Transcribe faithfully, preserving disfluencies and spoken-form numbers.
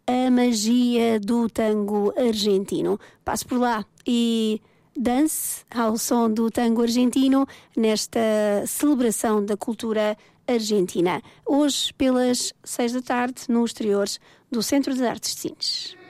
a magia do tango argentino. Passe por lá e dance ao som do tango argentino nesta celebração da cultura argentina. Hoje, pelas seis da tarde, no exterior do Centro de Artes de Sines.